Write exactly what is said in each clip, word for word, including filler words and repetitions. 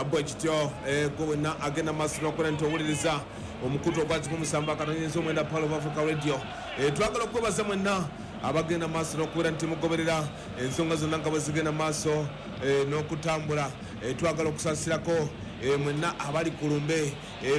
abwekityo gowena agenda maaso nokola nti owuliriza omukutu ogwaziko musamba akatonyezo omwenda Pearl of Africa Radio. Twagala okwebaza mwenna abagenda maaso nokubeera nti mugoberera ensonga zonna nga bwe zigenda maaso n'okutambula. Twagala okusaasirako mwenna abali ku lumbe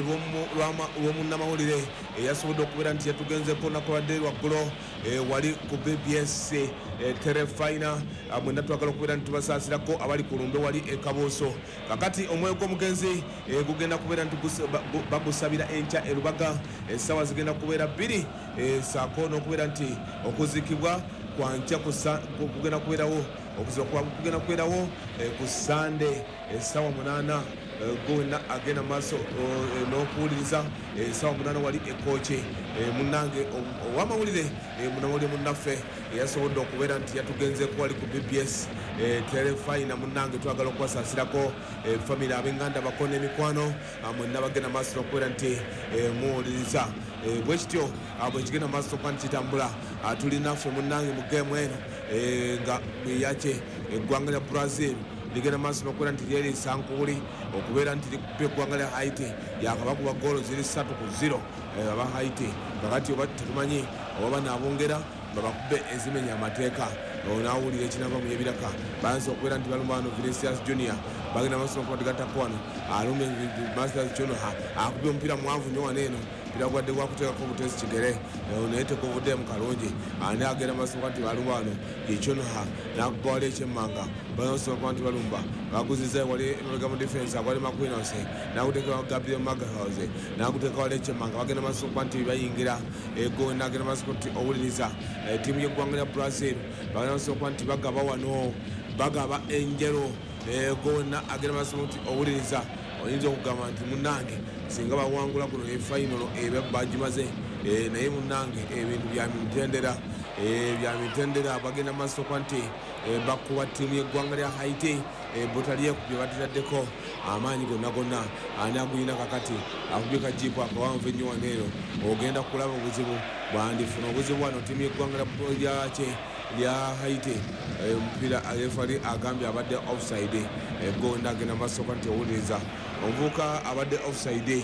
lw'omunnamawulire eyasobodde okubeera nti yatugenzeko nakolwadde lwaggulo wali ku B B S terefina. Mwenna twagala okubeera nti tubasaasirako abali ku lumbe wali e Kabuuso. Kakati omwoyo gw'omugenzi gugenda kubeera nti bagusabira enkya e Lubaga. Essaawa zigenda kubeera bbiri saako n'okubeera nti okuziikibwa kwankya kugenda kubeerawo okuziikibwa kugenda kubeerawo ku Sande essaawa munaana. Gowena agenda maaso n'okuwuliriza essaawa munaana wali ekooki munnange ow'amawulire munamawulire munnaffe eyasobodde okubeera nti yatugenzeko wali ku B B S terefina. Munnange twagala okubasaasirako famire ab'enganda bako n'emikwano mwenna bagenda maaso n'okubeera nti muwuliriza bwe kityo bwe kigenda maaso okuba nti kitambula. Tuli naffe munnange mu geemu eno nga yake eggwanga lya Brazil ligenda maaso n'okubeera nti lyeriisa nkuuli okubeera nti likupa eggwanga lya Haiti yakabakuba goolo ziri ssatu ku ziro aba Haiti. Kakati oba tetumanyi oba banaabongera babakube ezimenya amateeka naawulira ekinava mu yebiraka bayinza okubeera nti balumba wano Vinicius Junior bagenda maaso n'okuba tigattako wano alume Masters Jono akubye omupiira muwanvu nnyo wano eno piragwadde gwakuteekako obutesi kigere naye tekovuddemu kalungi ani agenda maaso nti balumba wano yekyonha nakuba wali ekyemmanga banasobola nti balumba baguziza wali emabega mu defense agwali makwinose nakuteeka Gabriel Magalhaes nakuteeka wali ekyemmanga bagenda maaso kuba nti bayingira ego nagenda maaso nti owuliriza ttiimu y'eggwanga lya Brazil bagenda maaso kuba nti bagaba wano bagaba enjero gonna agenda maaso nti owuliriza oyinza okugamba nti munnange singa bawangula kuno efainalo eba bagimaze naye munnange ebintu bya mitendera bya mitendera bagenda maaso kwa nti bakuba ttiimu y'eggwanga lya Haiti botalyekubye batiraddeko amaanyi gonna gonna ani aguyina kakati akubye kajiipu akawanvu ennyo waneero ogenda kulaba obuzibu bwandifuna obuzibu wano ttiimu y'eggwanga lyake lya Haiti omupiira refari agambye abadde offside gonna agenda maaso kwa nti owuliriza omuvubuka abadde offside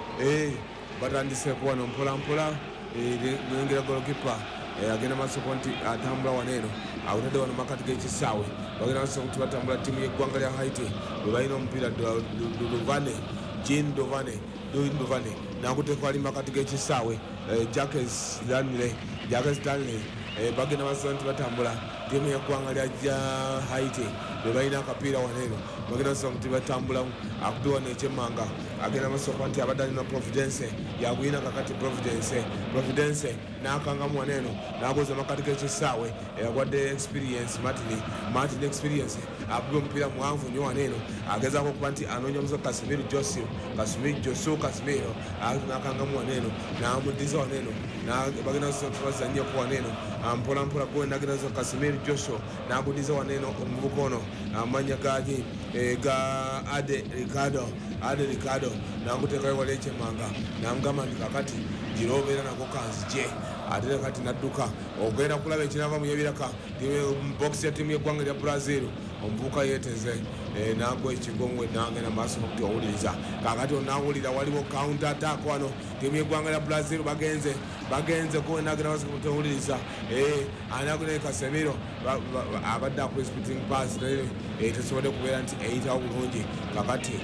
batandiseko wano mpolampola nengera golokipa agenda maaso kwa nti atambula waneeno awutadde wano makati g'ekisaawe bagenda maaso nti batambula ttiimu y'eggwanga lya Haiti bwe balina omupiira Dovane Jean Dovane Dovane nakuteeka wali makati g'ekisaawe Jacques Danley Jacques Danley bagenda maaso nti batambula ttiimu y'eggwanga lya Haiti bwe balina akapiira waneeno bagenda maaso nti batambulamu akubye wano ekyemmanga agenda maaso kuba nti abadde alina Providence yaguyina kakati Providence Providence nakangamu waneeno nagoza makati g'ekisaawe yagwadde experience Martin Martin experience akubye omupiira muwanvu nnyo waneeno agezaako okuba nti anoonya omuso Casimiro Josio Casimiro Josu Casimiro nakangamu waneeno namuddiza waneeno bagenda maaso nti bazannyeko waneeno mpolampola gwe agenda maaso Casimiro Joshua naguddiza waneeno omuvubuka ono amanya gaki ga Ade Ricardo Ade Ricardo nakuteekayo wali ekyemmanga namugamba nti kakati gira obeera nako kanzije ate kati nadduka ogenda kulaba ekinava mu yebiraka box ya ttiimu y'eggwanga lya Brazil omuvubuka yeeteze nagwa ekigongwe nagenda maaso nti owuliriza kakati onawulira waliwo counter attack wano ttiimu y'eggwanga lya Brazil bagenze bagenze kuwe nagenda maaso nti owuliriza anagulayo Casemiro abadde akula splitting pass naye tesobodde kubeera nti eyitawo bulungi kakati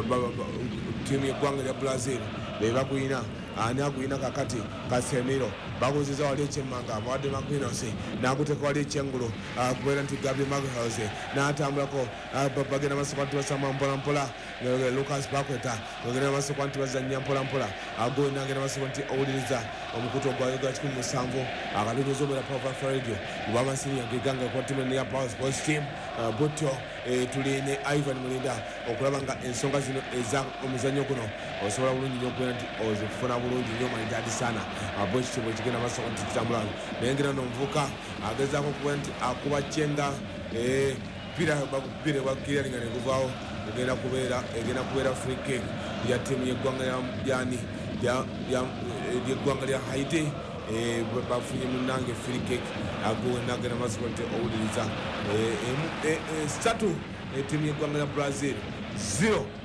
ttiimu y'eggwanga lya Brazil bebaguyina ani aguyina kakati Casemiro baguziza wali ekyemmanga amuwadde Maquinos nakuteeka wali ekyengulu kubeera nti Gabriel Magalhaes natambulako bagenda maaso kwa nti basamba mpolampola Lucas Paqueta bagenda maaso kwa nti bazannya mpolampola agoye nagenda maaso nti owuliriza omukutu ogwayo gwa kikumi musanvu akalunyuza omwera Power of Africa Radio lwamasini yageganga kwa ttiimu ya Power Sports Team butyo tuli ne Ivan Mulinda okulaba nga ensonga zino eza omuzannyo guno osobola bulungi nnyo okubeera nti ozifuna bulungi nnyo maridadi sana bwe kityo bwe kigenda maaso nti kitambula naye ngera n'omuvubuka agezaako okuba nti akuba cenga mpira gwakirani nga neguvaawo egenda kubeera egenda kubeera free kick ya ttiimu y'eggwanga lyani ly'eggwanga lya Haiti bafunye munnange free kick agowe nagenda maaso nti owuliriza ssatu ttiimu y'eggwanga lya Brazil zero